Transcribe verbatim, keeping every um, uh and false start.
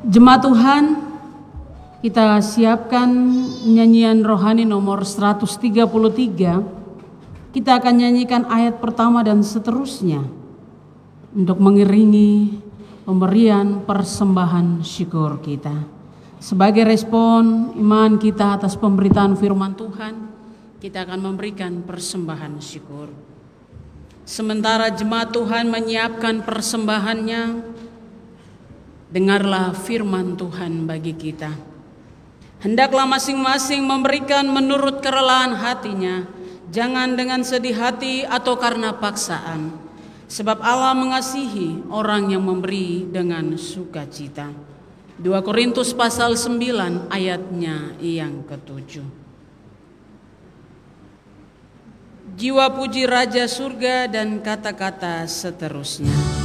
Jemaat Tuhan, kita siapkan nyanyian rohani nomor seratus tiga puluh tiga. Kita akan nyanyikan ayat pertama dan seterusnya untuk mengiringi pemberian persembahan syukur kita. Sebagai respon iman kita atas pemberitaan firman Tuhan, kita akan memberikan persembahan syukur. Sementara jemaat Tuhan menyiapkan persembahannya, dengarlah firman Tuhan bagi kita. Hendaklah masing-masing memberikan menurut kerelaan hatinya, jangan dengan sedih hati atau karena paksaan, sebab Allah mengasihi orang yang memberi dengan sukacita. dua Korintus pasal sembilan ayatnya yang ketujuh. Jiwa puji Raja Surga dan kata-kata seterusnya.